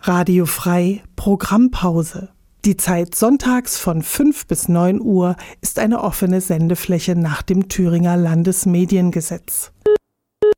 Radio Frei Programmpause. Die Zeit sonntags von 5 bis 9 Uhr ist eine offene Sendefläche nach dem Thüringer Landesmediengesetz.